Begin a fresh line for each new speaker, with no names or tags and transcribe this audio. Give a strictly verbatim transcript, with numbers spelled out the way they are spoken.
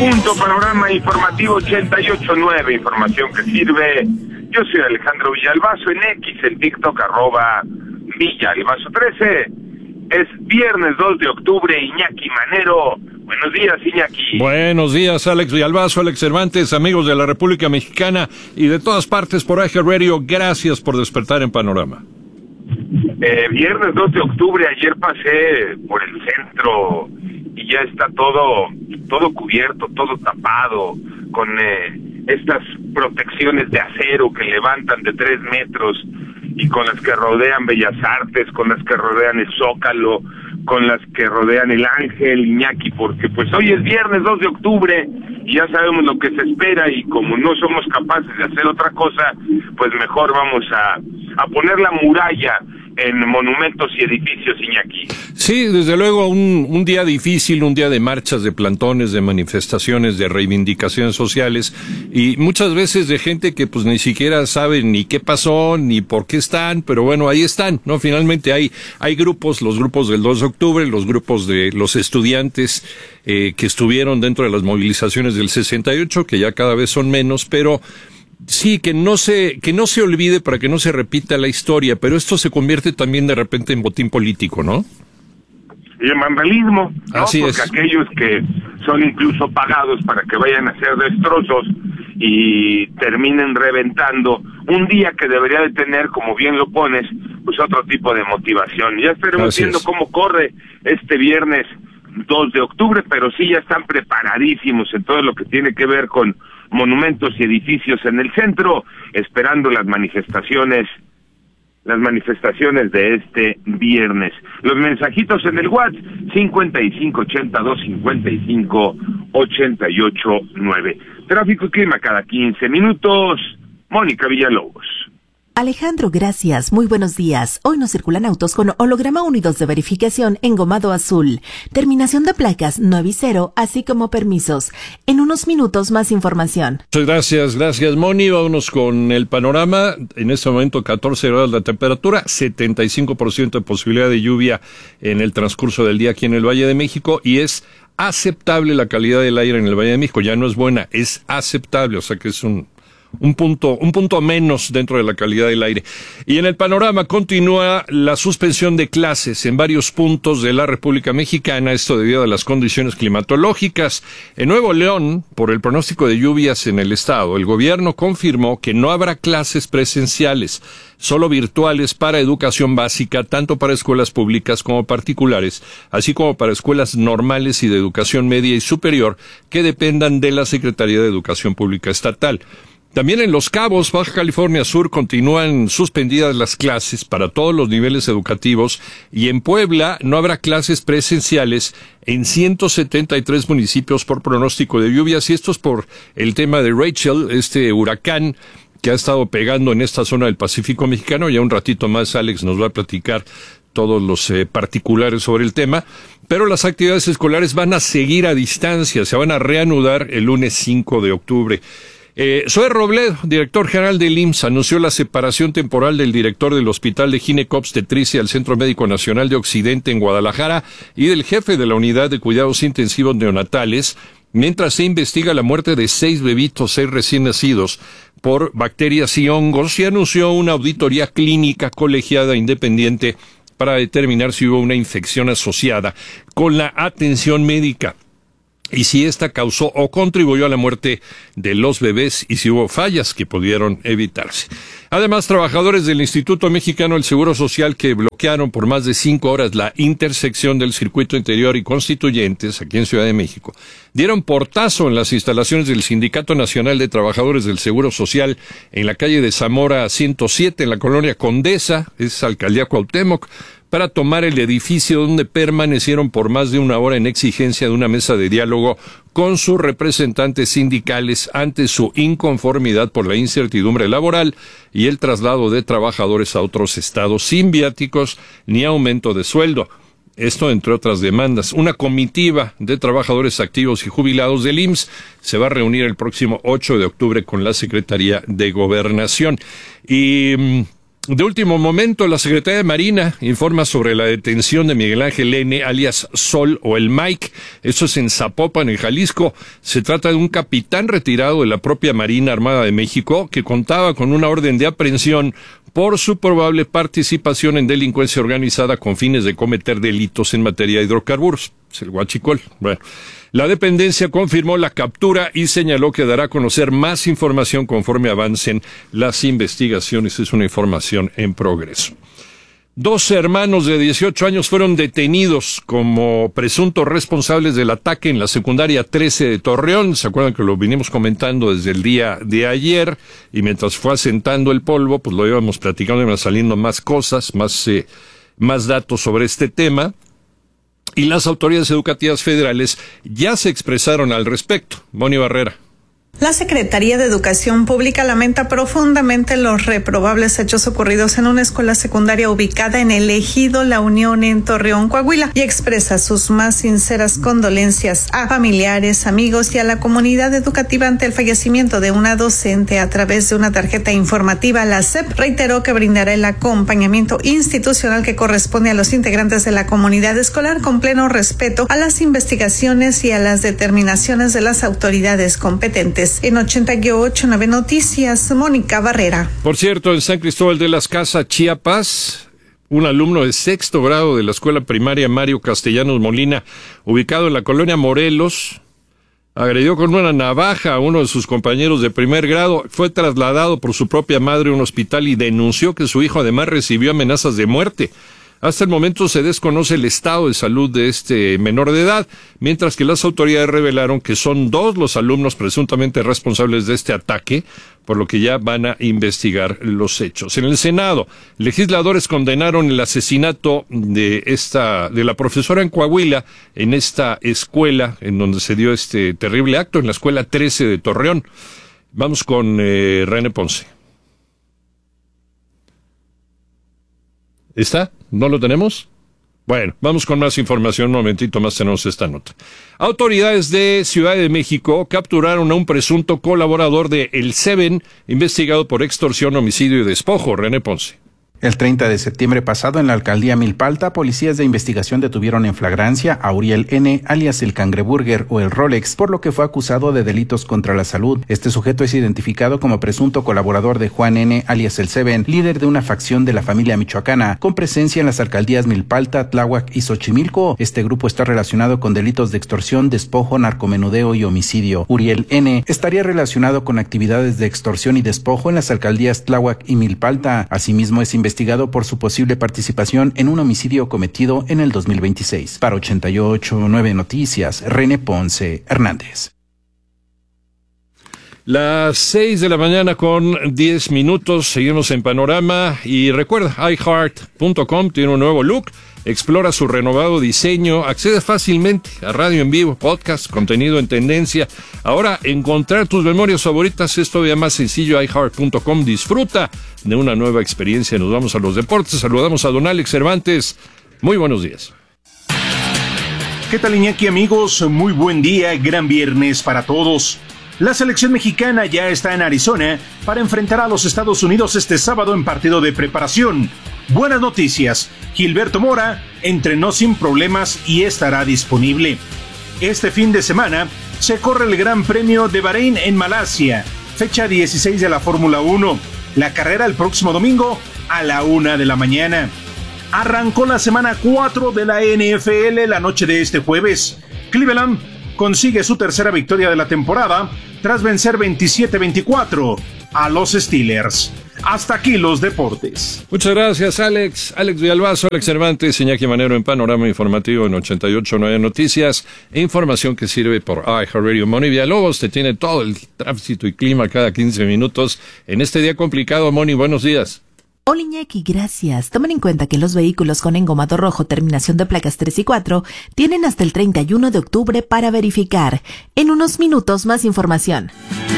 punto, panorama informativo ochenta y ocho nueve, información que sirve. Yo soy Alejandro Villalbazo, en X, en TikTok, arroba Villalbazo trece. Es viernes dos de octubre, Iñaki Manero. Buenos días, Iñaki.
Buenos días, Alex Villalbazo, Alex Cervantes, amigos de la República Mexicana y de todas partes por A G Radio. Gracias por despertar en Panorama.
Eh, viernes dos de octubre, ayer pasé por el centro y ya está todo, todo cubierto, todo tapado, con eh, estas protecciones de acero que levantan de tres metros y con las que rodean Bellas Artes, con las que rodean el Zócalo, con las que rodean el Ángel, Iñaki, porque pues hoy es viernes dos de octubre y ya sabemos lo que se espera, y como no somos capaces de hacer otra cosa, pues mejor vamos a, a poner la muralla en monumentos y edificios, Iñaki.
Sí, desde luego un, un día difícil, un día de marchas, de plantones, de manifestaciones, de reivindicaciones sociales, y muchas veces de gente que pues ni siquiera sabe ni qué pasó, ni por qué están, pero bueno, ahí están, ¿no? Finalmente hay, hay grupos, los grupos del dos de octubre, los grupos de los estudiantes eh, que estuvieron dentro de las movilizaciones del sesenta y ocho, que ya cada vez son menos, pero sí, que no se, que no se olvide para que no se repita la historia, pero esto se convierte también de repente en botín político, ¿no?
Y el vandalismo, ¿no?
Así
Porque
es.
aquellos que son incluso pagados para que vayan a hacer destrozos y terminen reventando un día que debería de tener, como bien lo pones, pues otro tipo de motivación. Ya estaremos
Así
viendo
es.
cómo corre este viernes dos de octubre, pero sí ya están preparadísimos en todo lo que tiene que ver con monumentos y edificios en el centro, esperando las manifestaciones, las manifestaciones de este viernes. Los mensajitos en el WhatsApp, cincuenta y cinco ochenta y dos cincuenta y cinco ochenta y ocho nueve. Tráfico y clima cada quince minutos. Mónica Villalobos.
Alejandro, gracias. Muy buenos días. Hoy nos circulan autos con holograma unidos de verificación engomado azul. Terminación de placas nueve y cero, así como permisos. En unos minutos más información.
Muchas gracias, gracias, Moni. Vámonos con el panorama. En este momento catorce grados la temperatura, setenta y cinco por ciento de posibilidad de lluvia en el transcurso del día aquí en el Valle de México, y es aceptable la calidad del aire en el Valle de México. Ya no es buena, es aceptable, o sea que es un Un punto, un punto menos dentro de la calidad del aire. Y en el panorama continúa la suspensión de clases en varios puntos de la República Mexicana, esto debido a las condiciones climatológicas. En Nuevo León, por el pronóstico de lluvias en el estado, el gobierno confirmó que no habrá clases presenciales, solo virtuales para educación básica, tanto para escuelas públicas como particulares, así como para escuelas normales y de educación media y superior que dependan de la Secretaría de Educación Pública Estatal. También en Los Cabos, Baja California Sur, continúan suspendidas las clases para todos los niveles educativos, y en Puebla no habrá clases presenciales en ciento setenta y tres municipios por pronóstico de lluvias, y esto es por el tema de Rachel, este huracán que ha estado pegando en esta zona del Pacífico mexicano. Ya un ratito más Alex nos va a platicar todos los eh, particulares sobre el tema, pero las actividades escolares van a seguir a distancia, se van a reanudar el lunes cinco de octubre. Eh, Zoe Robledo, director general del I M S S, anunció la separación temporal del director del Hospital de Gineco-Obstetricia del Centro Médico Nacional de Occidente en Guadalajara y del jefe de la Unidad de Cuidados Intensivos Neonatales, mientras se investiga la muerte de seis bebitos, seis recién nacidos, por bacterias y hongos, y anunció una auditoría clínica colegiada independiente para determinar si hubo una infección asociada con la atención médica y si ésta causó o contribuyó a la muerte de los bebés y si hubo fallas que pudieron evitarse. Además, trabajadores del Instituto Mexicano del Seguro Social, que bloquearon por más de cinco horas la intersección del Circuito Interior y Constituyentes aquí en Ciudad de México, dieron portazo en las instalaciones del Sindicato Nacional de Trabajadores del Seguro Social en la calle de Zamora ciento siete, en la colonia Condesa, es Alcaldía Cuauhtémoc, para tomar el edificio, donde permanecieron por más de una hora en exigencia de una mesa de diálogo con sus representantes sindicales ante su inconformidad por la incertidumbre laboral y el traslado de trabajadores a otros estados sin viáticos ni aumento de sueldo. Esto entre otras demandas. Una comitiva de trabajadores activos y jubilados del I M S S se va a reunir el próximo ocho de octubre con la Secretaría de Gobernación. Y De último momento, la Secretaría de Marina informa sobre la detención de Miguel Ángel N., alias Sol o el Mike. Eso es en Zapopan, en Jalisco. Se trata de un capitán retirado de la propia Marina Armada de México que contaba con una orden de aprehensión por su probable participación en delincuencia organizada con fines de cometer delitos en materia de hidrocarburos. Es el huachicol. Bueno, la dependencia confirmó la captura y señaló que dará a conocer más información conforme avancen las investigaciones. Es una información en progreso. Dos hermanos de dieciocho años fueron detenidos como presuntos responsables del ataque en la secundaria trece de Torreón. ¿Se acuerdan que lo vinimos comentando desde el día de ayer? Y mientras fue asentando el polvo, pues lo íbamos platicando, iban saliendo más cosas, más, eh, más datos sobre este tema. Y las autoridades educativas federales ya se expresaron al respecto. Moni Barrera.
La Secretaría de Educación Pública lamenta profundamente los reprobables hechos ocurridos en una escuela secundaria ubicada en el ejido La Unión en Torreón, Coahuila, y expresa sus más sinceras condolencias a familiares, amigos y a la comunidad educativa ante el fallecimiento de una docente. A través de una tarjeta informativa, la S E P reiteró que brindará el acompañamiento institucional que corresponde a los integrantes de la comunidad escolar con pleno respeto a las investigaciones y a las determinaciones de las autoridades competentes. En ochenta y ocho nueve Noticias, Mónica Barrera.
Por cierto, en San Cristóbal de las Casas, Chiapas, un alumno de sexto grado de la escuela primaria Mario Castellanos Molina, ubicado en la colonia Morelos, agredió con una navaja a uno de sus compañeros de primer grado. Fue trasladado por su propia madre a un hospital y denunció que su hijo además recibió amenazas de muerte. Hasta el momento se desconoce el estado de salud de este menor de edad, mientras que las autoridades revelaron que son dos los alumnos presuntamente responsables de este ataque, por lo que ya van a investigar los hechos. En el Senado, legisladores condenaron el asesinato de esta, de la profesora en Coahuila, en esta escuela en donde se dio este terrible acto, en la escuela trece de Torreón. Vamos con eh, René Ponce. ¿Está? ¿No lo tenemos? Bueno, vamos con más información. Un momentito más tenemos esta nota. Autoridades de Ciudad de México capturaron a un presunto colaborador de El Seven, investigado por extorsión, homicidio y despojo. René Ponce.
El treinta de septiembre pasado, en la alcaldía Milpalta, policías de investigación detuvieron en flagrancia a Uriel N., alias el Cangreburger o el Rolex, por lo que fue acusado de delitos contra la salud. Este sujeto es identificado como presunto colaborador de Juan N., alias el Seven, líder de una facción de la familia michoacana, con presencia en las alcaldías Milpalta, Tláhuac y Xochimilco. Este grupo está relacionado con delitos de extorsión, despojo, narcomenudeo y homicidio. Uriel N. estaría relacionado con actividades de extorsión y despojo en las alcaldías Tláhuac y Milpalta. Asimismo, es investigado investigado por su posible participación en un homicidio cometido en el dos mil veintiséis. Para ochenta y ocho nueve Noticias, René Ponce Hernández.
Las seis de la mañana con diez minutos, seguimos en Panorama y recuerda, i heart punto com tiene un nuevo look, explora su renovado diseño, accede fácilmente a radio en vivo, podcast, contenido en tendencia. Ahora, encontrar tus memorias favoritas es todavía más sencillo, i heart punto com, disfruta de una nueva experiencia. Nos vamos a los deportes, saludamos a don Alex Cervantes, muy buenos días.
¿Qué tal, Iñaki, amigos? Muy buen día, gran viernes para todos. La selección mexicana ya está en Arizona para enfrentar a los Estados Unidos este sábado en partido de preparación. Buenas noticias, Gilberto Mora entrenó sin problemas y estará disponible. Este fin de semana se corre el Gran Premio de Bahrein en Malasia, fecha dieciséis de la Fórmula uno. La carrera el próximo domingo a la una de la mañana. Arrancó la semana cuatro de la N F L la noche de este jueves. Cleveland consigue su tercera victoria de la temporada tras vencer veintisiete veinticuatro a los Steelers. Hasta aquí los deportes.
Muchas gracias, Alex. Alex Villalbazo, Alex Cervantes, Iñaki Manero en Panorama Informativo en ochenta y ocho nueve Noticias. E información que sirve por iHeartRadio. Moni Villalobos te tiene todo el tránsito y clima cada quince minutos. En este día complicado, Moni, buenos días.
Hola Iñaki, gracias. Tomen en cuenta que los vehículos con engomado rojo, terminación de placas tres y cuatro, tienen hasta el treinta y uno de octubre para verificar. En unos minutos más información.